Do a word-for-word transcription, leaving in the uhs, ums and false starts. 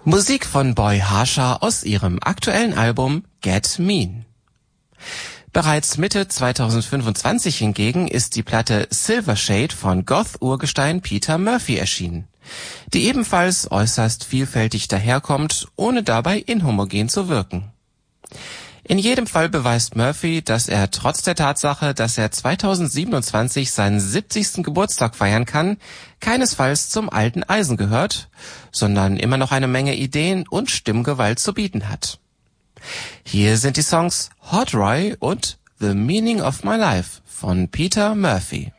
Musik von Boy Harsher aus ihrem aktuellen Album Get Mean. Bereits Mitte zweitausendfünfundzwanzig hingegen ist die Platte Silvershade von Goth-Urgestein Peter Murphy erschienen, die ebenfalls äußerst vielfältig daherkommt, ohne dabei inhomogen zu wirken. In jedem Fall beweist Murphy, dass er trotz der Tatsache, dass er zweitausendsiebenundzwanzig seinen siebzigsten Geburtstag feiern kann, keinesfalls zum alten Eisen gehört, sondern immer noch eine Menge Ideen und Stimmgewalt zu bieten hat. Hier sind die Songs Hot Roy und The Meaning of My Life von Peter Murphy.